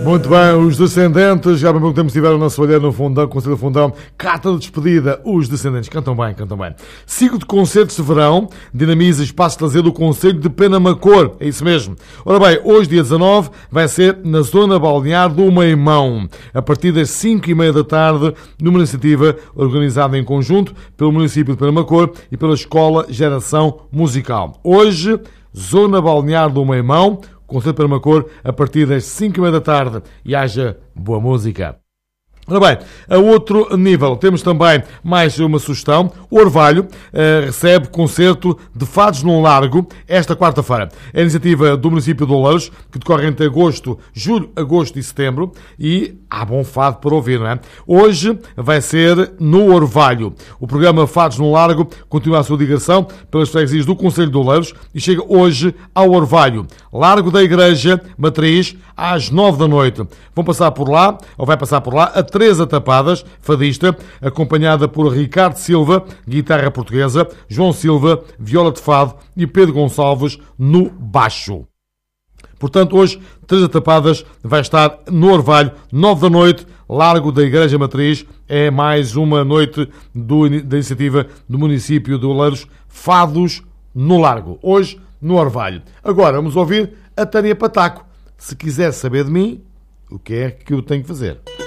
Muito bem, os Descendentes, já há pouco tempo estiveram na Soalheira, no Fundão, Conselho do Fundão, carta de despedida, os Descendentes, cantam bem, cantam bem. Ciclo de concertos de verão, dinamiza espaço de lazer do Conselho de Penamacor, é isso mesmo. Ora bem, hoje, dia 19, vai ser na zona balnear do Meimão, a partir das 5h30 da tarde, numa iniciativa organizada em conjunto pelo município de Penamacor e pela Escola Geração Musical. Hoje, zona balnear do Meimão, Conselho de Penamacor, a partir das 5h30 da tarde, e haja boa música. Ora bem, a outro nível, temos também mais uma sugestão. O Orvalho recebe concerto de fados num largo esta quarta-feira. É a iniciativa do município de Oleiros, que decorre entre julho, agosto e setembro, e há bom fado para ouvir, não é? Hoje vai ser no Orvalho. O programa Fados num Largo continua a sua digressão pelas freguesias do Conselho de Oleiros e chega hoje ao Orvalho. Largo da Igreja Matriz, às 9 da noite. Vai passar por lá a Teresa Tapadas, fadista, acompanhada por Ricardo Silva, guitarra portuguesa, João Silva, viola de fado e Pedro Gonçalves no baixo. Portanto, hoje, Teresa Tapadas vai estar no Orvalho, 9 da noite, Largo da Igreja Matriz. É mais uma noite da iniciativa do município de Oleiros, Fados no Largo. Hoje, no Orvalho. Agora, vamos ouvir a Tânia Pataco. Se quiser saber de mim, o que é que eu tenho que fazer?